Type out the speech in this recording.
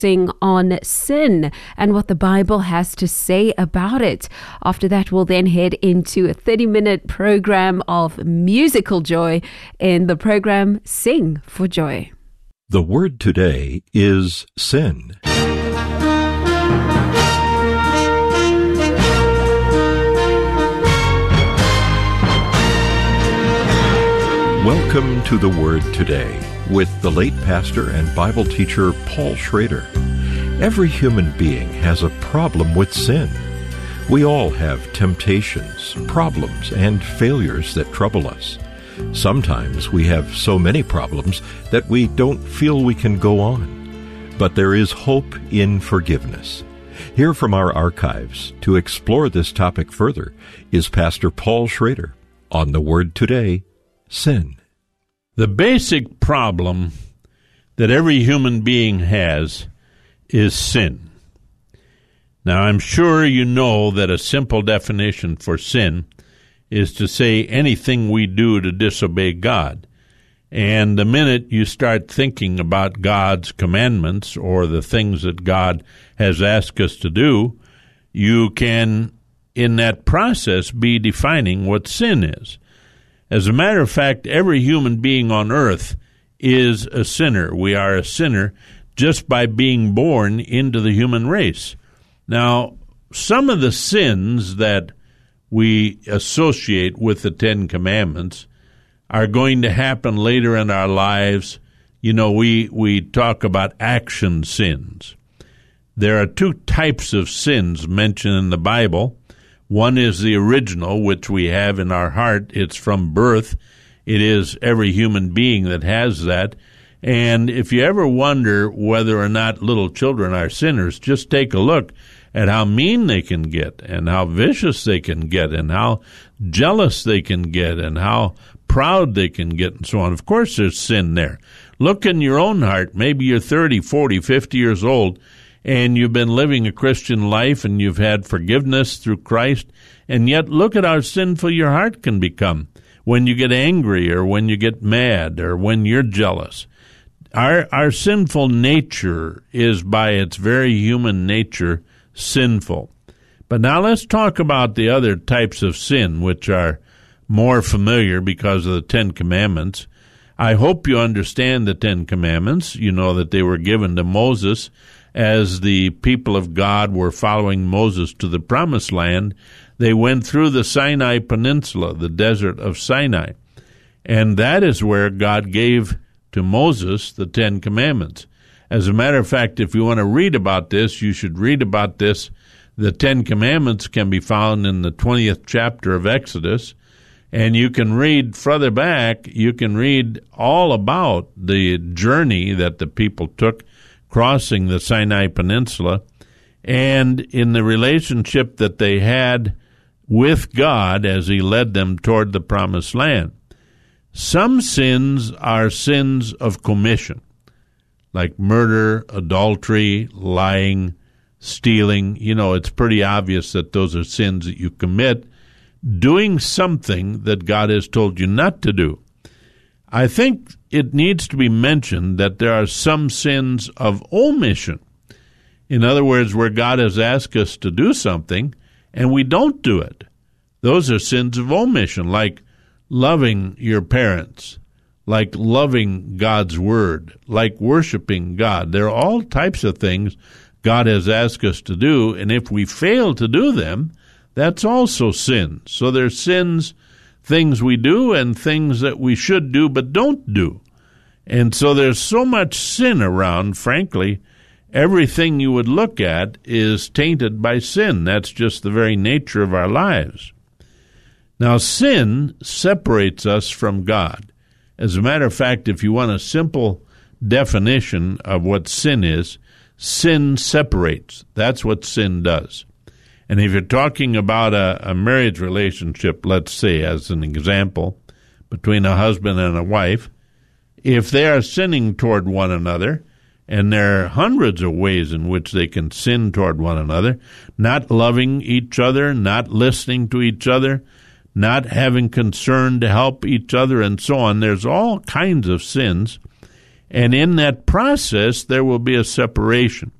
on sin and what the Bible has to say about it. After that, we'll then head into a 30-minute program of musical joy in the program Sing for Joy. The word today is sin. Welcome to the Word Today with the late pastor and Bible teacher Paul Schrader. Every human being has a problem with sin. We all have temptations, problems, and failures that trouble us. Sometimes we have so many problems that we don't feel we can go on. But there is hope in forgiveness. Here from our archives to explore this topic further is Pastor Paul Schrader on the Word Today, Sin. The basic problem that every human being has is sin. Now, I'm sure you know that a simple definition for sin is to say anything we do to disobey God. And the minute you start thinking about God's commandments or the things that God has asked us to do, you can, in that process, be defining what sin is. As a matter of fact, every human being on earth is a sinner. We are a sinner just by being born into the human race. Now, some of the sins that we associate with the Ten Commandments are going to happen later in our lives. You know, we talk about action sins. There are two types of sins mentioned in the Bible. One is the original, which we have in our heart. It's from birth. It is every human being that has that. And if you ever wonder whether or not little children are sinners, just take a look at how mean they can get and how vicious they can get and how jealous they can get and how proud they can get and so on. Of course, there's sin there. Look in your own heart. Maybe you're 30, 40, 50 years old, and you've been living a Christian life, and you've had forgiveness through Christ, and yet look at how sinful your heart can become when you get angry or when you get mad or when you're jealous. Our sinful nature is, by its very human nature, sinful. But now let's talk about the other types of sin, which are more familiar because of the Ten Commandments. I hope you understand the Ten Commandments. You know that they were given to Moses as the people of God were following Moses to the Promised Land. They went through the Sinai Peninsula, the desert of Sinai. And that is where God gave to Moses the Ten Commandments. As a matter of fact, if you want to read about this, you should read about this. The Ten Commandments can be found in the 20th chapter of Exodus. And you can read further back, you can read all about the journey that the people took crossing the Sinai Peninsula, and in the relationship that they had with God as He led them toward the Promised Land. Some sins are sins of commission, like murder, adultery, lying, stealing. You know, it's pretty obvious that those are sins that you commit, doing something that God has told you not to do. I think it needs to be mentioned that there are some sins of omission. In other words, where God has asked us to do something and we don't do it. Those are sins of omission, like loving your parents, like loving God's Word, like worshiping God. There are all types of things God has asked us to do, and if we fail to do them, that's also sin. So there's sins, things we do and things that we should do but don't do. And so there's so much sin around, frankly, everything you would look at is tainted by sin. That's just the very nature of our lives. Now, sin separates us from God. As a matter of fact, if you want a simple definition of what sin is, sin separates. That's what sin does. And if you're talking about a marriage relationship, let's say, as an example, between a husband and a wife, if they are sinning toward one another, and there are hundreds of ways in which they can sin toward one another, not loving each other, not listening to each other, not having concern to help each other, and so on. There's all kinds of sins. And in that process, there will be a separation.